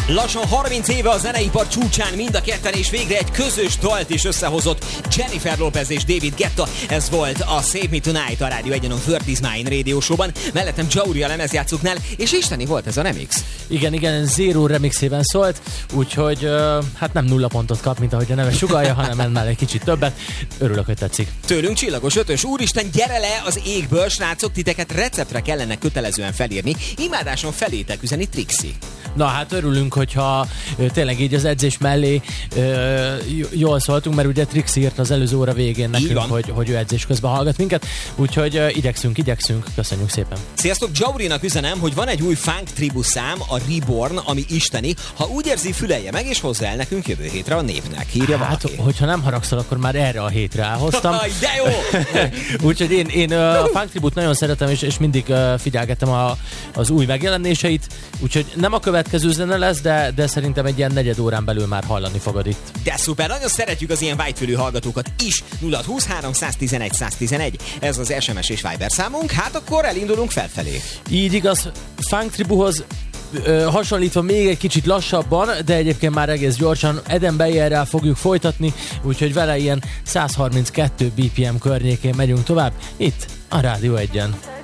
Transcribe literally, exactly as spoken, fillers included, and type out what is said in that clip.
Lassan harminc éve a zeneipar csúcsán mind a ketten, és végre egy közös dalt is összehozott Jennifer Lopez és David Guetta. Ez volt a Save Me Tonight a Rádió Egyen a World is Mine Radio Show-ban. Mellettem Jauri a lemezjátszóknál, és isteni volt ez a remix. Igen, igen, Zero remixében szólt, úgyhogy uh, hát nem nulla pontot kap, mint ahogy a neve sugallja, hanem ennél egy kicsit többet. Örülök, hogy tetszik. Tőlünk csillagos ötös. Úristen, gyere le az égből, srácok, titeket receptre kellene kötelezően felírni. Imádáson felétek üzeni Trixi. Na hát örülünk, hogyha ö, tényleg így az edzés mellé ö, jól szóltunk, mert ugye Trixi írt az előző óra végén nekünk, hogy, hogy ő edzés közben hallgat minket, úgyhogy ö, igyekszünk, igyekszünk, köszönjük szépen. Sziasztok, Jaurinak üzenem, hogy van egy új funk tribu szám, a Reborn, ami isteni. Ha úgy érzi, fülelje meg, és hozzá el nekünk jövő hétre a népnek. Írja hát, valaki. Hogyha nem haragszol, akkor már erre a hétre elhoztam. De jó! Úgyhogy én, én a funk tribut nagyon szeretem, és, és mindig uh, figyelgetem a, az új megjelenéseit, úgyhogy nem a következő zene lesz, de, de szerintem egy ilyen negyed órán belül már hallani fogod itt. De szuper, nagyon szeretjük az ilyen vágyfülű hallgatókat is. nulla húsz három tizenegy száz tizenegy, ez az es em es és Viber számunk, hát akkor elindulunk felfelé. Így igaz, funk tribuhoz Ö, hasonlítva még egy kicsit lassabban, de egyébként már egész gyorsan Eden Bayerrel fogjuk folytatni, úgyhogy vele ilyen száz harminckettő bé pé em környékén megyünk tovább, itt a Rádió Egyen.